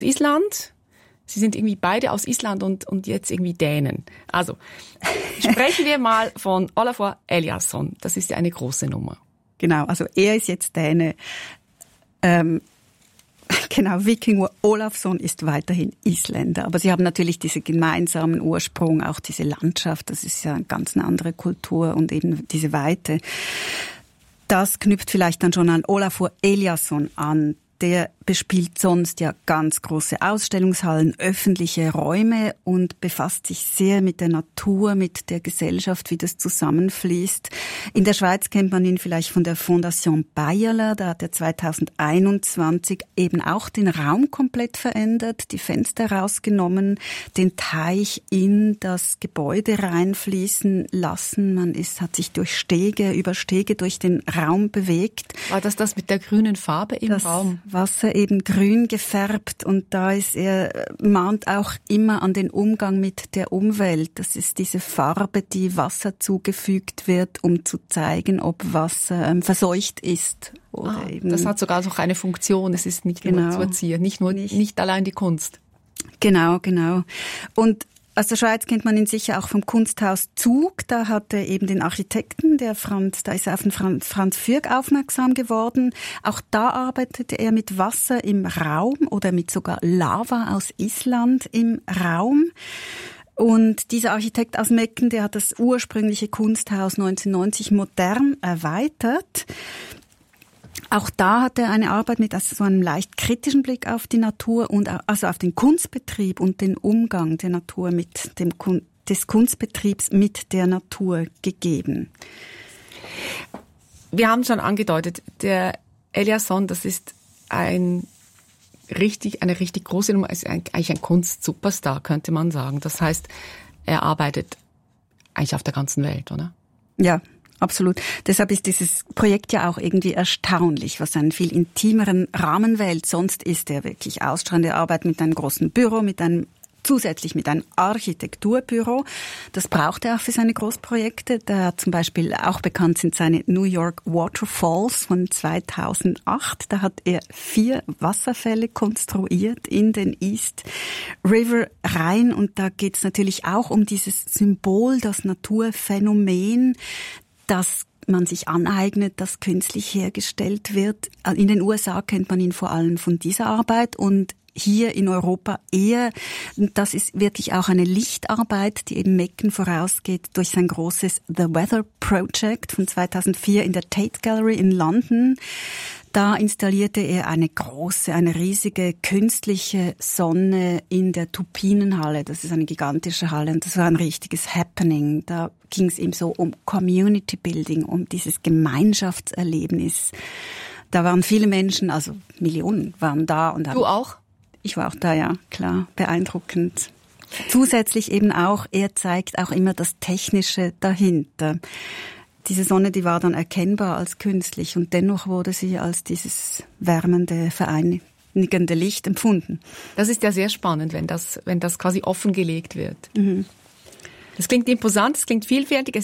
Island. Sie sind irgendwie beide aus Island und jetzt irgendwie Dänen. Also, sprechen wir mal von Olafur Eliasson. Das ist ja eine große Nummer. Genau, also er ist jetzt Däne. Genau, Vikingur Olafsson ist weiterhin Isländer. Aber sie haben natürlich diesen gemeinsamen Ursprung, auch diese Landschaft. Das ist ja eine ganz andere Kultur und eben diese Weite. Das knüpft vielleicht dann schon an Olafur Eliasson an. Der bespielt sonst ja ganz große Ausstellungshallen, öffentliche Räume und befasst sich sehr mit der Natur, mit der Gesellschaft, wie das zusammenfließt. In der Schweiz kennt man ihn vielleicht von der Fondation Bayerler. Da hat er 2021 eben auch den Raum komplett verändert, die Fenster rausgenommen, den Teich in das Gebäude reinfließen lassen. Hat sich über Stege durch den Raum bewegt. War das mit der grünen Farbe im Raum? Wasser eben grün gefärbt und da mahnt auch immer an den Umgang mit der Umwelt. Das ist diese Farbe, die Wasser zugefügt wird, um zu zeigen, ob Wasser verseucht ist. Oder eben das hat sogar noch eine Funktion. Es ist nicht nur zu erziehen, nicht allein die Kunst. Genau. Und aus der Schweiz kennt man ihn sicher auch vom Kunsthaus Zug. Da hat er eben den Architekten, da ist er auf den Franz Fürg aufmerksam geworden. Auch da arbeitete er mit Wasser im Raum oder mit sogar Lava aus Island im Raum. Und dieser Architekt aus Mecken, der hat das ursprüngliche Kunsthaus 1990 modern erweitert. Auch da hat er eine Arbeit mit so einem leicht kritischen Blick auf die Natur und also auf den Kunstbetrieb und den Umgang der Natur des Kunstbetriebs mit der Natur gegeben. Wir haben schon angedeutet, der Eliasson, das ist eine richtig große Nummer, ist eigentlich ein Kunstsuperstar, könnte man sagen. Das heißt, er arbeitet eigentlich auf der ganzen Welt, oder? Ja. Absolut. Deshalb ist dieses Projekt ja auch irgendwie erstaunlich, was einen viel intimeren Rahmen wählt. Sonst ist er wirklich ausstrahlende Arbeit mit einem großen Büro, zusätzlich mit einem Architekturbüro. Das braucht er auch für seine Großprojekte. Da zum Beispiel auch bekannt sind seine New York Waterfalls von 2008. Da hat er 4 Wasserfälle konstruiert in den East River rein. Und da geht es natürlich auch um dieses Symbol, das Naturphänomen, das man sich aneignet, das künstlich hergestellt wird. In den USA kennt man ihn vor allem von dieser Arbeit und hier in Europa eher. Das ist wirklich auch eine Lichtarbeit, die eben Mecken vorausgeht durch sein großes The Weather Project von 2004 in der Tate Gallery in London. Da installierte er eine riesige künstliche Sonne in der Tupinenhalle. Das ist eine gigantische Halle und das war ein richtiges Happening. Da ging es ihm so um Community Building, um dieses Gemeinschaftserlebnis. Da waren viele Menschen, also Millionen waren da. Du auch? Ich war auch da, ja, klar, beeindruckend. Zusätzlich eben auch, er zeigt auch immer das Technische dahinter. Diese Sonne, die war dann erkennbar als künstlich und dennoch wurde sie als dieses wärmende, vereinigende Licht empfunden. Das ist ja sehr spannend, wenn das quasi offengelegt wird. Mhm. Das klingt imposant, das klingt vielfältig.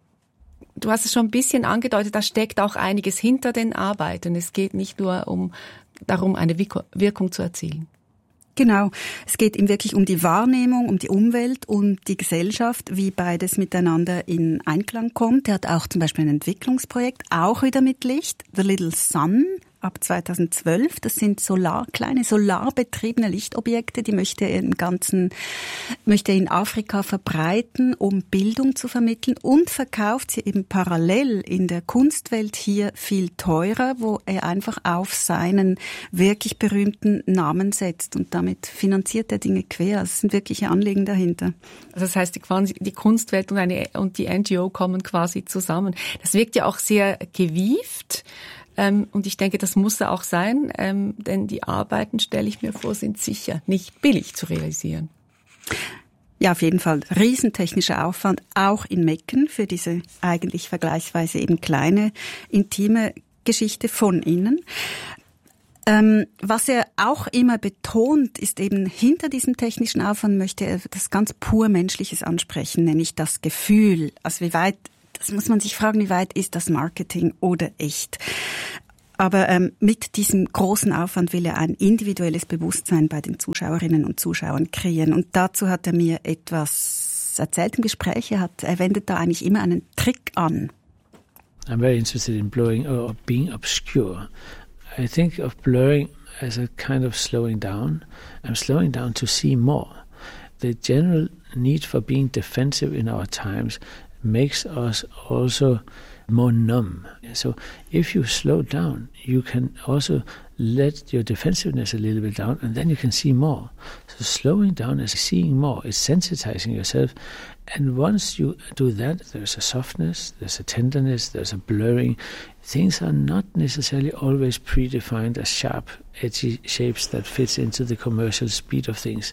Du hast es schon ein bisschen angedeutet, da steckt auch einiges hinter den Arbeiten. Es geht nicht nur darum, eine Wirkung zu erzielen. Genau. Es geht ihm wirklich um die Wahrnehmung, um die Umwelt und die Gesellschaft, wie beides miteinander in Einklang kommt. Er hat auch zum Beispiel ein Entwicklungsprojekt, auch wieder mit Licht, The Little Sun, ab 2012. Das sind kleine solarbetriebene Lichtobjekte, die möchte er in Afrika verbreiten, um Bildung zu vermitteln und verkauft sie eben parallel in der Kunstwelt hier viel teurer, wo er einfach auf seinen wirklich berühmten Namen setzt und damit finanziert er Dinge quer. Es sind wirkliche Anliegen dahinter. Also das heißt, die Kunstwelt und die NGO kommen quasi zusammen. Das wirkt ja auch sehr gewieft. Und ich denke, das muss er auch sein, denn die Arbeiten, stelle ich mir vor, sind sicher nicht billig zu realisieren. Ja, auf jeden Fall riesentechnischer Aufwand, auch in Mecken für diese eigentlich vergleichsweise eben kleine, intime Geschichte von innen. Was er auch immer betont, ist eben, hinter diesem technischen Aufwand möchte er das ganz pur Menschliches ansprechen, nämlich das Gefühl, also das muss man sich fragen, wie weit ist das Marketing oder echt? Aber mit diesem großen Aufwand will er ein individuelles Bewusstsein bei den Zuschauerinnen und Zuschauern kreieren. Und dazu hat er mir etwas erzählt im Gespräch. Er wendet da eigentlich immer einen Trick an. I'm very interested in blurring or being obscure. I think of blurring as a kind of slowing down. I'm slowing down to see more. The general need for being defensive in our times makes us also more numb. So if you slow down, you can also let your defensiveness a little bit down, and then you can see more. So slowing down is seeing more, is sensitizing yourself. And once you do that, there's a softness, there's a tenderness, there's a blurring. Things are not necessarily always predefined as sharp, edgy shapes that fits into the commercial speed of things.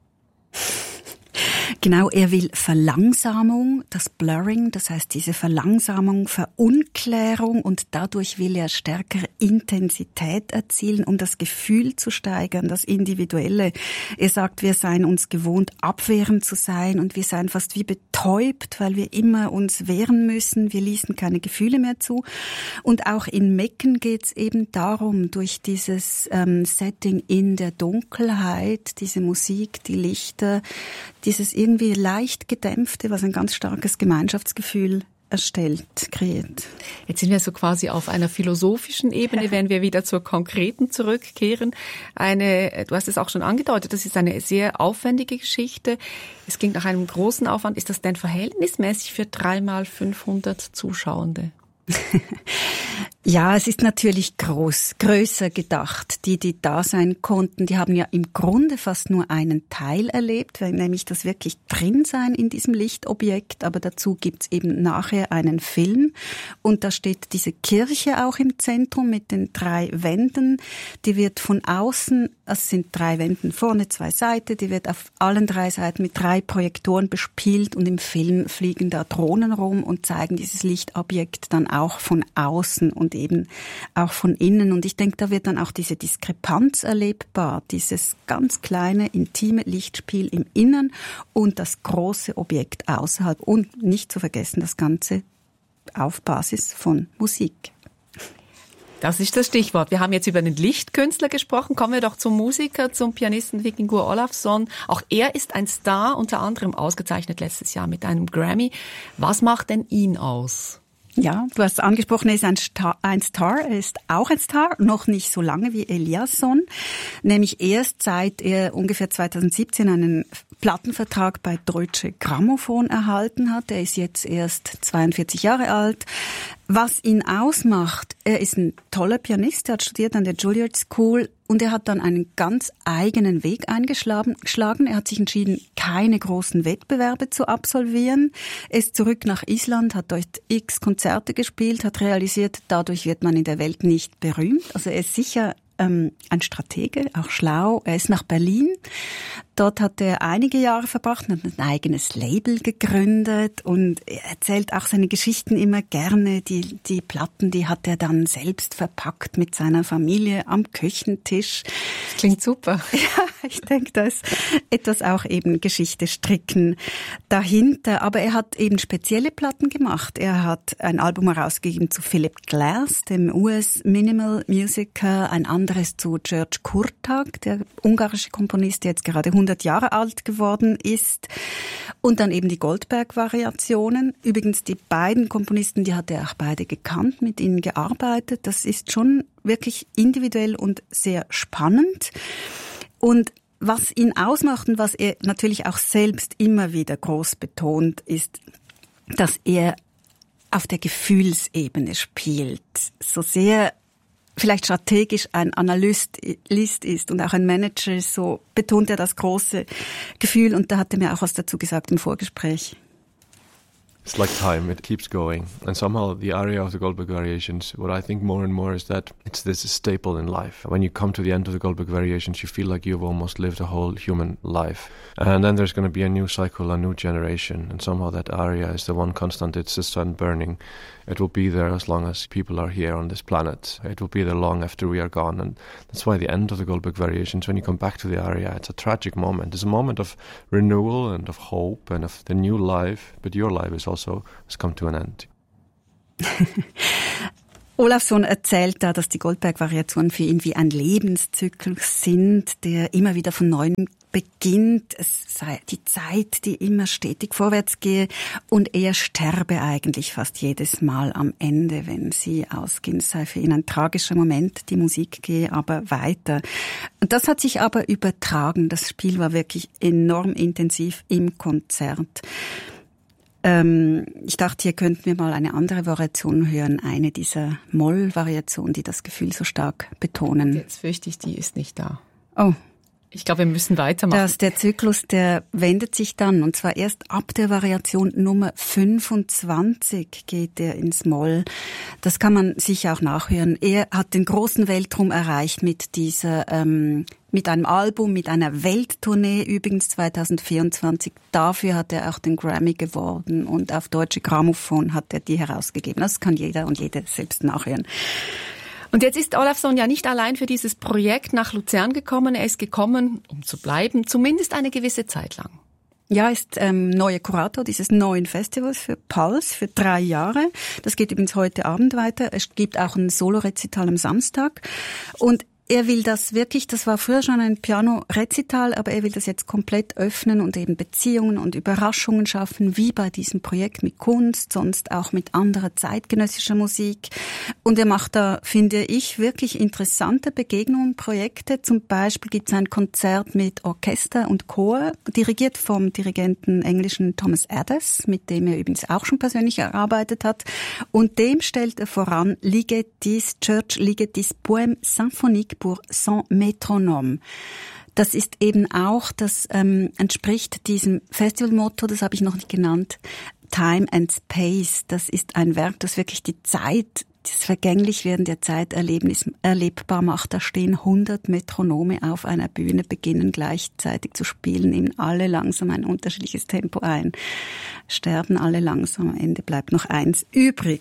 Genau, er will Verlangsamung, das Blurring, das heißt diese Verlangsamung, Verunklärung, und dadurch will er stärker Intensität erzielen, um das Gefühl zu steigern, das Individuelle. Er sagt, wir seien uns gewohnt, abwehrend zu sein, und wir seien fast wie betäubt, weil wir immer uns wehren müssen. Wir ließen keine Gefühle mehr zu. Und auch in Mecken geht es eben darum, durch dieses Setting in der Dunkelheit, diese Musik, die Lichter, dieses irgendwie leicht gedämpfte, was ein ganz starkes Gemeinschaftsgefühl kreiert. Jetzt sind wir so quasi auf einer philosophischen Ebene, wenn wir wieder zur konkreten zurückkehren. Du hast es auch schon angedeutet, das ist eine sehr aufwendige Geschichte. Es klingt nach einem großen Aufwand. Ist das denn verhältnismäßig für 3x500 Zuschauende? Ja, es ist natürlich größer gedacht. Die da sein konnten, die haben ja im Grunde fast nur einen Teil erlebt, nämlich das wirklich Drinsein in diesem Lichtobjekt. Aber dazu gibt's eben nachher einen Film. Und da steht diese Kirche auch im Zentrum mit den 3 Wänden. Die wird von außen, es sind 3 Wänden vorne, 2 Seiten, die wird auf allen 3 Seiten mit 3 Projektoren bespielt. Und im Film fliegen da Drohnen rum und zeigen dieses Lichtobjekt dann auch von außen und eben auch von innen. Und ich denke, da wird dann auch diese Diskrepanz erlebbar, dieses ganz kleine, intime Lichtspiel im Innern und das große Objekt außerhalb. Und nicht zu vergessen, das Ganze auf Basis von Musik. Das ist das Stichwort. Wir haben jetzt über den Lichtkünstler gesprochen. Kommen wir doch zum Musiker, zum Pianisten Vikingur Olafsson. Auch er ist ein Star, unter anderem ausgezeichnet letztes Jahr mit einem Grammy. Was macht denn ihn aus? Ja, du hast angesprochen, er ist ein Star. Er ist auch ein Star, noch nicht so lange wie Eliasson, nämlich erst seit er ungefähr 2017 einen Plattenvertrag bei Deutsche Grammophon erhalten hat. Er ist jetzt erst 42 Jahre alt. Was ihn ausmacht, er ist ein toller Pianist, er hat studiert an der Juilliard School und er hat dann einen ganz eigenen Weg eingeschlagen. Er hat sich entschieden, keine großen Wettbewerbe zu absolvieren. Er ist zurück nach Island, hat dort x Konzerte gespielt, hat realisiert, dadurch wird man in der Welt nicht berühmt. Also er ist sicher ein Stratege, auch schlau. Er ist nach Berlin. Dort hat er einige Jahre verbracht und hat ein eigenes Label gegründet und er erzählt auch seine Geschichten immer gerne. Die Platten, die hat er dann selbst verpackt mit seiner Familie am Küchentisch. Das klingt super. Ja, ich denke, da ist etwas auch eben Geschichte stricken dahinter. Aber er hat eben spezielle Platten gemacht. Er hat ein Album herausgegeben zu Philip Glass, dem US-Minimal Musiker, ein anderes zu György Kurtág, der ungarische Komponist, der jetzt gerade 100 Jahre alt geworden ist. Und dann eben die Goldberg-Variationen. Übrigens, die beiden Komponisten, die hat er auch beide gekannt, mit ihnen gearbeitet. Das ist schon wirklich individuell und sehr spannend. Und was ihn ausmacht und was er natürlich auch selbst immer wieder groß betont, ist, dass er auf der Gefühlsebene spielt. So sehr vielleicht strategisch ein Analyst ist und auch ein Manager, so betont er das große Gefühl. Und da hat er mir auch was dazu gesagt im Vorgespräch. It's like time, it keeps going. And somehow the aria of the Goldberg Variations, what I think more and more is that it's this staple in life. When you come to the end of the Goldberg Variations, you feel like you've almost lived a whole human life. And then there's going to be a new cycle, a new generation. And somehow that aria is the one constant. It's the sun burning. It will be there as long as people are here on this planet. It will be there long after we are gone. And that's why the end of the Goldberg Variations, when you come back to the aria, it's a tragic moment. It's a moment of renewal and of hope and of the new life. But your life is also has come to an end. Olafsson erzählt da, dass die Goldberg-Variationen für ihn wie ein Lebenszyklus sind, der immer wieder von Neuem beginnt. Es sei die Zeit, die immer stetig vorwärts gehe und er sterbe eigentlich fast jedes Mal am Ende, wenn sie ausgehen. Es sei für ihn ein tragischer Moment, die Musik gehe aber weiter. Und das hat sich aber übertragen. Das Spiel war wirklich enorm intensiv im Konzert. Ich dachte, hier könnten wir mal eine andere Variation hören, eine dieser Moll-Variationen, die das Gefühl so stark betonen. Jetzt fürchte ich, die ist nicht da. Oh. Ich glaube, wir müssen weitermachen. Der Zyklus, der wendet sich dann, und zwar erst ab der Variation Nummer 25 geht er ins Moll. Das kann man sich auch nachhören. Er hat den großen Weltruhm erreicht mit mit einem Album, mit einer Welttournee, übrigens 2024. Dafür hat er auch den Grammy gewonnen und auf Deutsche Grammophon hat er die herausgegeben. Das kann jeder und jede selbst nachhören. Und jetzt ist Olafsson ja nicht allein für dieses Projekt nach Luzern gekommen. Er ist gekommen, um zu bleiben, zumindest eine gewisse Zeit lang. Ja, ist neuer Kurator dieses neuen Festivals für Pulse für 3 Jahre. Das geht übrigens heute Abend weiter. Es gibt auch ein Solo-Rezital am Samstag. Und er will das wirklich, das war früher schon ein Piano-Rezital, aber er will das jetzt komplett öffnen und eben Beziehungen und Überraschungen schaffen, wie bei diesem Projekt mit Kunst, sonst auch mit anderer zeitgenössischer Musik. Und er macht da, finde ich, wirklich interessante Begegnungen, Projekte. Zum Beispiel gibt es ein Konzert mit Orchester und Chor, dirigiert vom Dirigenten englischen Thomas Addis, mit dem er übrigens auch schon persönlich gearbeitet hat. Und dem stellt er voran Ligeti's Poème Symphonique pour sans métronome. Das ist eben auch, das entspricht diesem Festivalmotto, das habe ich noch nicht genannt, Time and Space. Das ist ein Werk, das wirklich die Zeit, das Vergänglichwerden der Zeit erlebbar macht. Da stehen 100 Metronome auf einer Bühne, beginnen gleichzeitig zu spielen, nehmen alle langsam ein unterschiedliches Tempo ein, sterben alle langsam, am Ende bleibt noch eins übrig.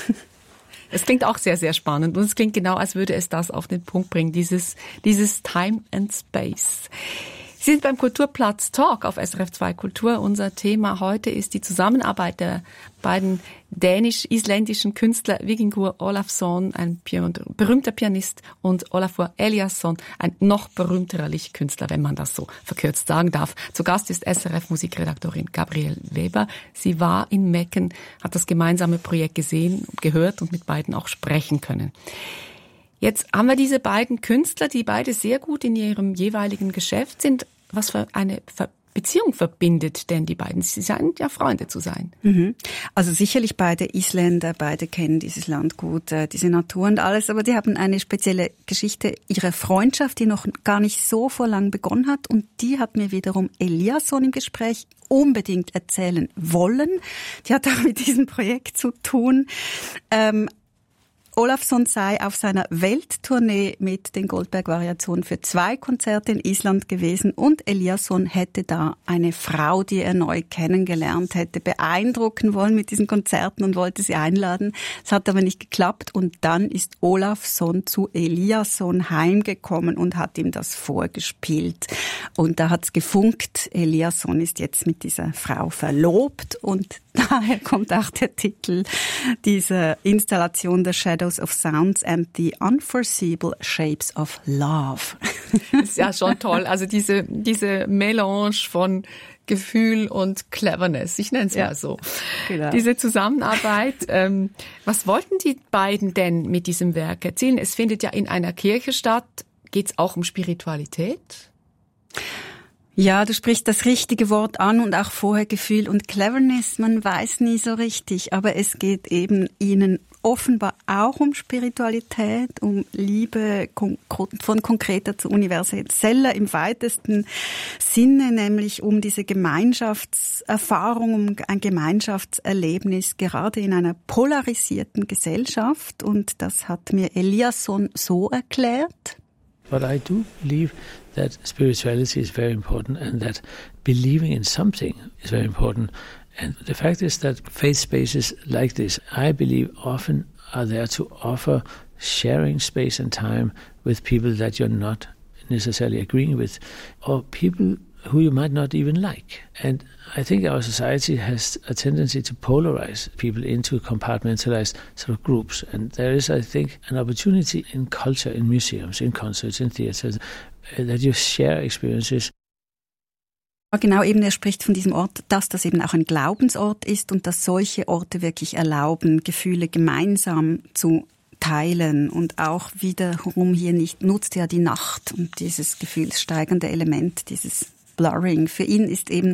Es klingt auch sehr, sehr spannend und es klingt genau, als würde es das auf den Punkt bringen, dieses Time and Space. Sie sind beim Kulturplatz Talk auf SRF 2 Kultur. Unser Thema heute ist die Zusammenarbeit der beiden dänisch-isländischen Künstler Vikingur Olafsson, ein berühmter Pianist, und Olafur Eliasson, ein noch berühmterer Lichtkünstler, wenn man das so verkürzt sagen darf. Zu Gast ist SRF-Musikredaktorin Gabrielle Weber. Sie war in Mecken, hat das gemeinsame Projekt gesehen, gehört und mit beiden auch sprechen können. Jetzt haben wir diese beiden Künstler, die beide sehr gut in ihrem jeweiligen Geschäft sind. Was für eine Beziehung verbindet denn die beiden? Sie scheinen ja Freunde zu sein. Also sicherlich beide Isländer, beide kennen dieses Land gut, diese Natur und alles, aber die haben eine spezielle Geschichte ihrer Freundschaft, die noch gar nicht so vor lang begonnen hat, und die hat mir wiederum Eliasson im Gespräch unbedingt erzählen wollen. Die hat auch mit diesem Projekt zu tun. Olafsson sei auf seiner Welttournee mit den Goldberg-Variationen für 2 Konzerte in Island gewesen und Eliasson hätte da eine Frau, die er neu kennengelernt hätte, beeindrucken wollen mit diesen Konzerten und wollte sie einladen. Es hat aber nicht geklappt und dann ist Olafsson zu Eliasson heimgekommen und hat ihm das vorgespielt. Und da hat's gefunkt. Eliasson ist jetzt mit dieser Frau verlobt und daher kommt auch der Titel dieser Installation, The Shadows of Sounds and the Unforeseeable Shapes of Love. Das ist ja schon toll. Also diese Melange von Gefühl und Cleverness, ich nenne es mal so. Genau. Diese Zusammenarbeit, was wollten die beiden denn mit diesem Werk erzielen? Es findet ja in einer Kirche statt. Geht es auch um Spiritualität? Ja, du sprichst das richtige Wort an und auch vorher Gefühl und Cleverness, man weiß nie so richtig, aber es geht eben ihnen offenbar auch um Spiritualität, um Liebe von konkreter zu universeller im weitesten Sinne, nämlich um diese Gemeinschaftserfahrung, um ein Gemeinschaftserlebnis, gerade in einer polarisierten Gesellschaft, und das hat mir Eliasson so erklärt. But I do believe that spirituality is very important and that believing in something is very important. And the fact is that faith spaces like this, I believe, often are there to offer sharing space and time with people that you're not necessarily agreeing with, or people who you might not even like. And I think our society has a tendency to polarize people into compartmentalized sort of groups. And there is, I think, an opportunity in culture, in museums, in concerts, in theaters, that you share experiences. Genau, eben er spricht von diesem Ort, dass das eben auch ein Glaubensort ist und dass solche Orte wirklich erlauben, Gefühle gemeinsam zu teilen und auch wiederum hier nicht nutzt ja die Nacht und dieses gefühlssteigernde Element, dieses Blurring. Für ihn ist eben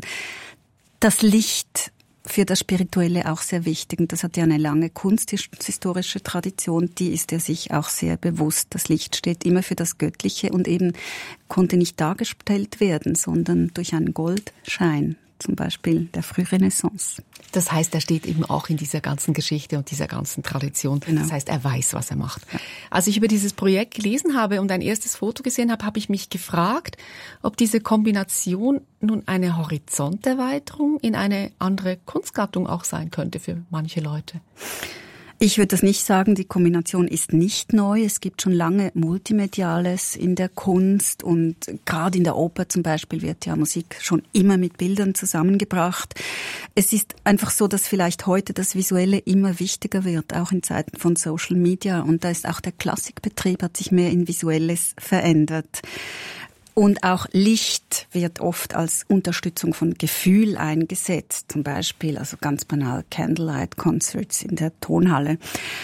das Licht für das Spirituelle auch sehr wichtig und das hat ja eine lange kunsthistorische Tradition, die ist er sich auch sehr bewusst. Das Licht steht immer für das Göttliche und eben konnte nicht dargestellt werden, sondern durch einen Goldschein, zum Beispiel der Frührenaissance. Das heißt, er steht eben auch in dieser ganzen Geschichte und dieser ganzen Tradition. Genau. Das heißt, er weiß, was er macht. Ja. Als ich über dieses Projekt gelesen habe und ein erstes Foto gesehen habe, habe ich mich gefragt, ob diese Kombination nun eine Horizonterweiterung in eine andere Kunstgattung auch sein könnte für manche Leute. Ich würde das nicht sagen, die Kombination ist nicht neu. Es gibt schon lange Multimediales in der Kunst und gerade in der Oper zum Beispiel wird ja Musik schon immer mit Bildern zusammengebracht. Es ist einfach so, dass vielleicht heute das Visuelle immer wichtiger wird, auch in Zeiten von Social Media und da ist auch der Klassikbetrieb, hat sich mehr in Visuelles verändert. Und auch Licht wird oft als Unterstützung von Gefühl eingesetzt. Zum Beispiel, also ganz banal, Candlelight Concerts in der Tonhalle.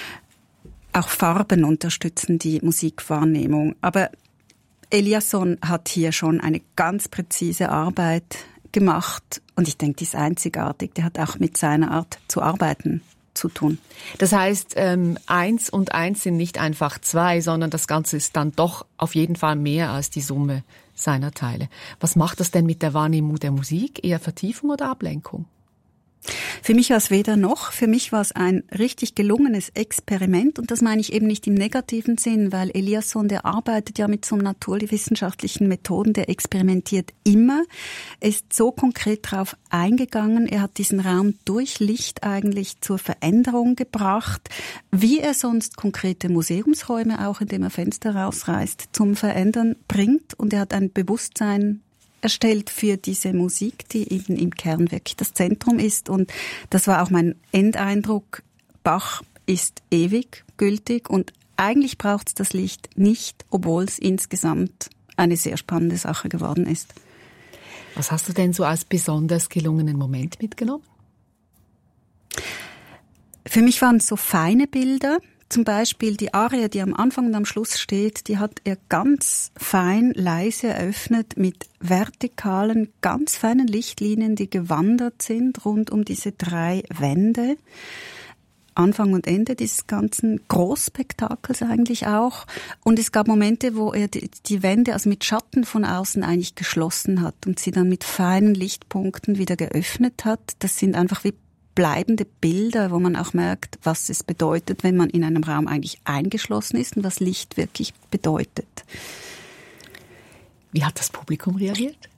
Auch Farben unterstützen die Musikwahrnehmung. Aber Eliasson hat hier schon eine ganz präzise Arbeit gemacht. Und ich denke, die ist einzigartig. Der hat auch mit seiner Art zu arbeiten zu tun. Das heißt, 1 und 1 sind nicht einfach 2, sondern das Ganze ist dann doch auf jeden Fall mehr als die Summe seiner Teile. Was macht das denn mit der Wahrnehmung der Musik? Eher Vertiefung oder Ablenkung? Für mich war es weder noch. Für mich war es ein richtig gelungenes Experiment und das meine ich eben nicht im negativen Sinn, weil Eliasson, der arbeitet ja mit so naturwissenschaftlichen Methoden, der experimentiert immer. Er ist so konkret darauf eingegangen, er hat diesen Raum durch Licht eigentlich zur Veränderung gebracht, wie er sonst konkrete Museumsräume, auch indem er Fenster rausreißt, zum Verändern bringt und er hat ein Bewusstsein erstellt für diese Musik, die eben im Kern wirklich das Zentrum ist. Und das war auch mein Endeindruck. Bach ist ewig gültig und eigentlich braucht es das Licht nicht, obwohl es insgesamt eine sehr spannende Sache geworden ist. Was hast du denn so als besonders gelungenen Moment mitgenommen? Für mich waren es so feine Bilder. Zum Beispiel die Arie, die am Anfang und am Schluss steht, die hat er ganz fein, leise eröffnet mit vertikalen, ganz feinen Lichtlinien, die gewandert sind rund um diese 3 Wände. Anfang und Ende dieses ganzen Großspektakels eigentlich auch. Und es gab Momente, wo er die Wände also mit Schatten von außen eigentlich geschlossen hat und sie dann mit feinen Lichtpunkten wieder geöffnet hat. Das sind einfach wie bleibende Bilder, wo man auch merkt, was es bedeutet, wenn man in einem Raum eigentlich eingeschlossen ist und was Licht wirklich bedeutet. Wie hat das Publikum reagiert?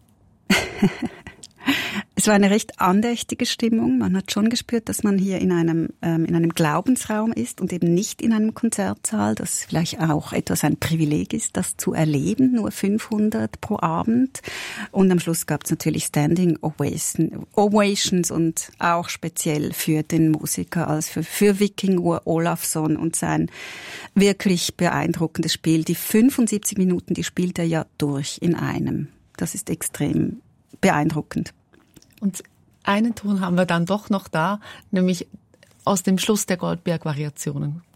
Es war eine recht andächtige Stimmung. Man hat schon gespürt, dass man hier in einem Glaubensraum ist und eben nicht in einem Konzertsaal, das vielleicht auch etwas ein Privileg ist, das zu erleben, nur 500 pro Abend. Und am Schluss gab es natürlich Standing Ovations und auch speziell für den Musiker, also für Vikingur Olafsson und sein wirklich beeindruckendes Spiel. Die 75 Minuten, die spielt er ja durch in einem. Das ist extrem beeindruckend. Und einen Ton haben wir dann doch noch da, nämlich aus dem Schluss der Goldberg-Variationen.